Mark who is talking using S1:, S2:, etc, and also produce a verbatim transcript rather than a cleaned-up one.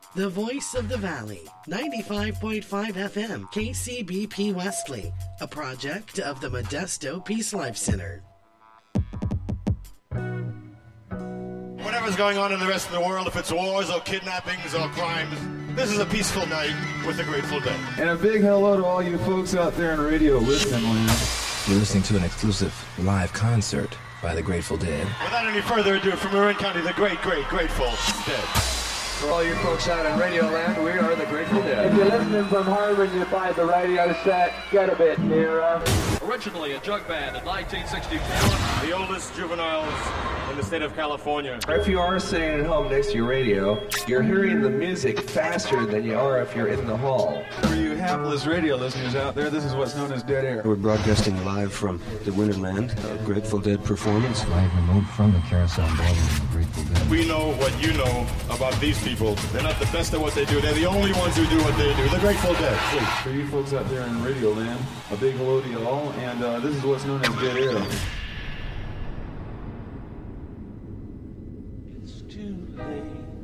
S1: The Voice of the Valley, ninety-five point five F M, K C B P Wesley, a project of the Modesto Peace Life Center.
S2: Whatever's going on in the rest of the world, if it's wars or kidnappings or crimes, this is a peaceful night with the Grateful Dead.
S3: And a big hello to all you folks out there in radio listening land.
S4: You're listening to an exclusive live concert by the Grateful Dead.
S2: Without any further ado, from Marin County, the great, great, Grateful Dead.
S3: For all you folks out in radio land, we are the Grateful Dead.
S5: If you're listening from home and you find the radio set, get a bit nearer.
S6: Originally a jug band in nineteen sixty-four.
S2: The oldest juveniles in the state of California.
S7: If you are sitting at home next to your radio, you're hearing the music faster than you are if you're in the hall.
S3: For you hapless radio listeners out there, this is what's known as dead air.
S8: We're broadcasting live from the Winterland, a Grateful Dead performance.
S9: Live remote from the Carousel Ballroom of the Grateful Dead.
S2: We know what you know about these people. They're not the best at what they do. They're the only ones who do what they do. The Grateful Dead. Please.
S3: For you folks out there in radio land, a big hello to you all, and uh, this is what's known as dead air.